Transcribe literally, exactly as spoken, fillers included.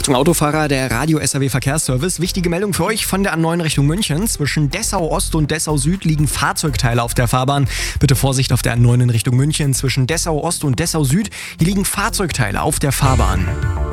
Achtung Autofahrer, der Radio-S R W Verkehrsservice. Wichtige Meldung für euch von der A neun Richtung München. Zwischen Dessau Ost und Dessau Süd liegen Fahrzeugteile auf der Fahrbahn. Bitte Vorsicht auf der A neun in Richtung München. Zwischen Dessau Ost und Dessau Süd, hier liegen Fahrzeugteile auf der Fahrbahn.